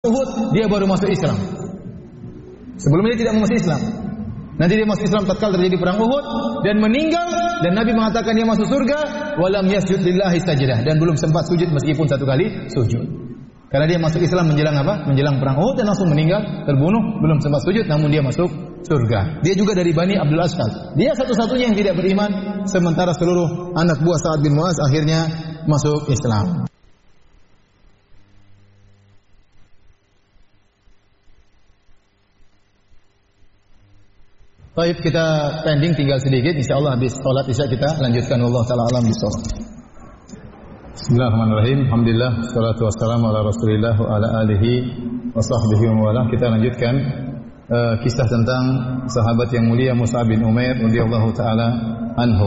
Uhud dia baru masuk Islam. Sebelumnya dia tidak masuk Islam. Nanti dia masuk Islam tatkala terjadi perang Uhud dan meninggal, dan Nabi mengatakan dia masuk surga walam yasjud lillahi sajdah, dan belum sempat sujud meskipun satu kali sujud. Karena dia masuk Islam menjelang apa? Menjelang perang Uhud dan langsung meninggal, terbunuh, belum sempat sujud namun dia masuk surga. Dia juga dari Bani Abdul Ashhal. Dia satu-satunya yang tidak beriman, sementara seluruh anak buah Sa'ad bin Mu'adz akhirnya masuk Islam. Baik, kita pending tinggal sedikit, insyaallah habis salat Isya kita lanjutkan. Wallahu taala alam bisawab. Bismillahirrahmanirrahim. Alhamdulillah, salatu wassalamu ala Rasulillah wa ala alihi wa sahbihi wa wala. Kita lanjutkan kisah tentang sahabat yang mulia Mus'ab bin Umair radhiyallahu taala anhu.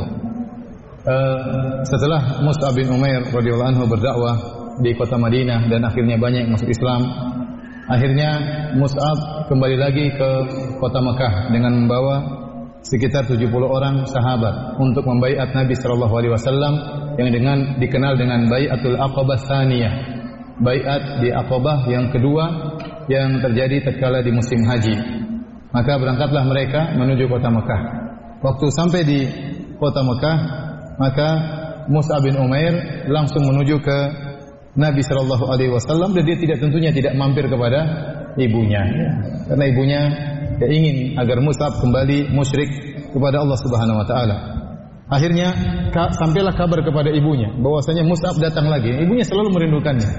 Setelah Mus'ab bin Umair radhiyallahu anhu berdakwah di kota Madinah dan akhirnya banyak yang masuk Islam, akhirnya Mus'ab kembali lagi ke kota Mekah dengan membawa sekitar 70 orang sahabat untuk membaiat Nabi sallallahu alaihi wasallam yang dikenal dengan Bai'atul Aqabah Tsaniyah. Baiat di Aqabah yang kedua yang terjadi tatkala di musim haji. Maka berangkatlah mereka menuju kota Mekah. Waktu sampai di kota Mekah, maka Mus'ab bin Umair langsung menuju ke Nabi sallallahu alaihi wasallam, dan dia tentunya tidak mampir kepada ibunya. Karena ibunya ingin agar Mus'ab kembali musyrik kepada Allah Subhanahu wa taala. Akhirnya sampailah kabar kepada ibunya bahwasanya Mus'ab datang lagi. Ibunya selalu merindukannya.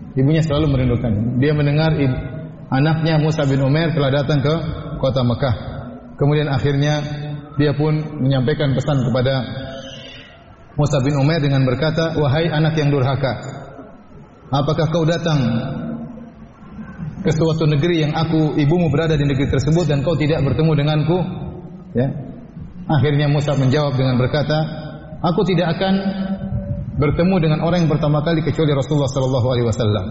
Dia mendengar anaknya Mus'ab bin Umair telah datang ke kota Mekah. Kemudian akhirnya dia pun menyampaikan pesan kepada Mus'ab bin Umair dengan berkata, "Wahai anak yang durhaka, apakah kau datang ke suatu negeri yang ibumu berada di negeri tersebut dan kau tidak bertemu denganku?" Ya. Akhirnya Mus'ab menjawab dengan berkata, "Aku tidak akan bertemu dengan orang yang pertama kali kecuali Rasulullah sallallahu alaihi wasallam."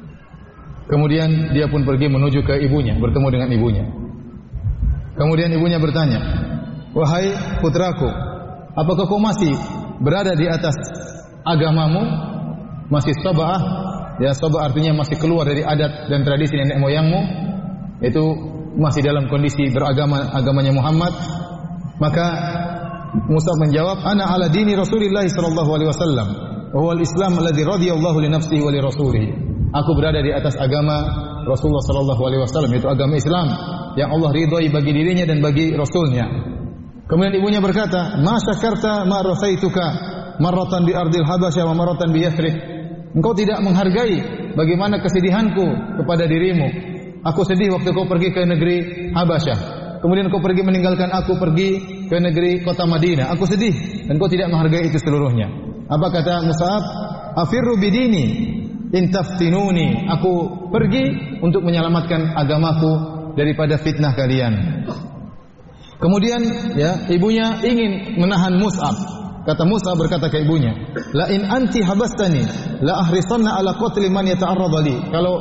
Kemudian dia pun pergi menuju ke ibunya, bertemu dengan ibunya. Kemudian ibunya bertanya, "Wahai putraku, apakah kau masih berada di atas agamamu? Masih saba'ah?" Ya, saba'ah artinya masih keluar dari adat dan tradisi nenek moyangmu, itu masih dalam kondisi agamanya Muhammad. Maka Mus'ab menjawab, "Ana ala dini Rasulillah sallallahu alaihi wasallam, wa huwa al-Islam alladhi radiyallahu li nafsihi wa li rasulih." Aku berada di atas agama Rasulullah sallallahu alaihi wasallam, yaitu agama Islam yang Allah ridhai bagi dirinya dan bagi rasulnya. Kemudian ibunya berkata, "Ma syakarta ma rasaituka marratan bi ardil Habasyah wa marratan bi Yathrib." Engkau tidak menghargai bagaimana kesedihanku kepada dirimu. Aku sedih waktu kau pergi ke negeri Habasyah. Kemudian kau pergi meninggalkan aku, pergi ke negeri kota Madinah. Aku sedih dan kau tidak menghargai itu seluruhnya. Apa kata Mus'ab? "Afirru bidini in taftinuni." Aku pergi untuk menyelamatkan agamaku daripada fitnah kalian. Kemudian ya, ibunya ingin menahan Mus'ab. Kata Mus'ab berkata ke ibunya, "La in anti habastani la ahrisanna ala qatli man yata'arrad li." Kalau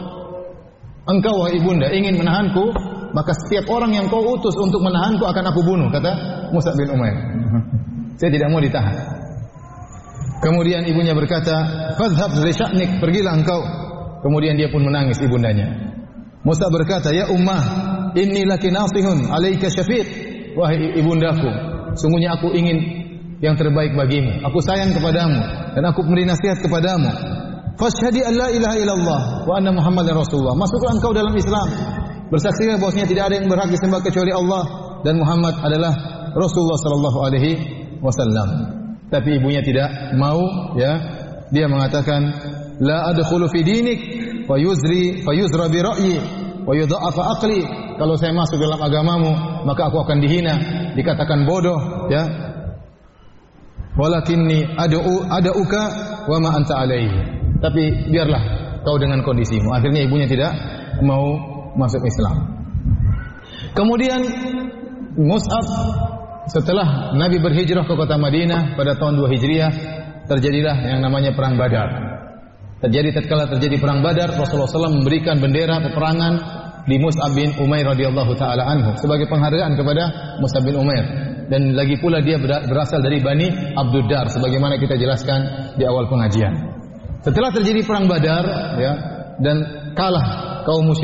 engkau wahai ibunda ingin menahanku, maka setiap orang yang kau utus untuk menahanku akan aku bunuh, kata Mus'ab bin Umair. Saya tidak mau ditahan. Kemudian ibunya berkata, "Fadhhab li sya'nik," pergilah engkau. Kemudian dia pun menangis ibundanya. Mus'ab berkata, "Ya ummah, inni laki nasihun alaika syafiq." Wahai ibundaku, sungguhnya aku ingin yang terbaik bagimu. Aku sayang kepadamu dan aku memberi nasihat kepadamu. Fashhadi an la ilaha illallah wa anna Muhammadar Rasulullah. Masuklah engkau dalam Islam. Bersaksilah bahwasanya tidak ada yang berhak disembah kecuali Allah dan Muhammad adalah Rasulullah sallallahu alaihi wasallam. Tapi ibunya tidak mau, ya. Dia mengatakan, "La adkhulu fi dinik fa yuzra bi ra'yi wa yudha'afa aqli." Kalau saya masuk dalam agamamu, maka aku akan dihina, dikatakan bodoh, ya. Walakinni ad'uka wa ma anta alaihi. Tapi biarlah kau dengan kondisimu. Akhirnya ibunya tidak mau masuk Islam. Kemudian Mus'ab setelah Nabi berhijrah ke kota Madinah pada tahun 2 Hijriah, terjadilah yang namanya perang Badar. Tatkala terjadi perang Badar, Rasulullah SAW memberikan bendera peperangan di Mus'ab bin Umair radhiyallahu taala anhu sebagai penghargaan kepada Mus'ab bin Umair, dan lagi pula dia berasal dari Bani Abduddar sebagaimana kita jelaskan di awal pengajian. Setelah terjadi perang Badar, ya, dan kalah kaum musyrikin